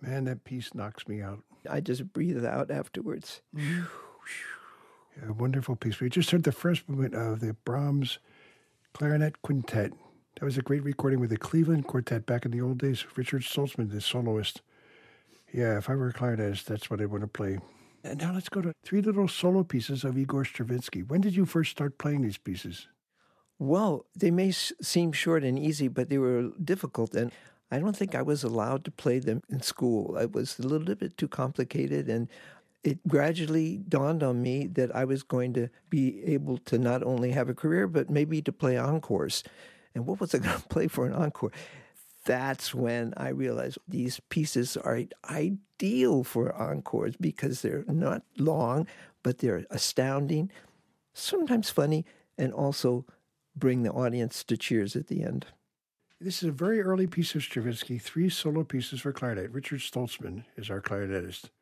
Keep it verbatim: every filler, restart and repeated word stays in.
Man, that piece knocks me out. I just breathe out afterwards. Mm-hmm. Yeah, a wonderful piece. We just heard the first movement of the Brahms Clarinet Quintet. That was a great recording with the Cleveland Quartet back in the old days. Richard Stoltzman, the soloist. Yeah, if I were a clarinetist, that's what I'd want to play. And now let's go to three little solo pieces of Igor Stravinsky. When did you first start playing these pieces? Well, they may s- seem short and easy, but they were difficult. And I don't think I was allowed to play them in school. It was a little bit too complicated. And it gradually dawned on me that I was going to be able to not only have a career, but maybe to play encores. And what was I going to play for an encore? That's when I realized these pieces are ideal for encores because they're not long, but they're astounding, sometimes funny, and also bring the audience to cheers at the end. This is a very early piece of Stravinsky, three solo pieces for clarinet. Richard Stoltzman is our clarinetist.